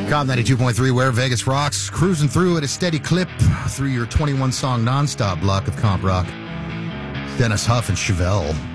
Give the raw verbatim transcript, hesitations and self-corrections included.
Cop ninety-two point three, where Vegas rocks, cruising through at a steady clip through your twenty-one song nonstop block of comp rock. Dennis Huff and Chevelle.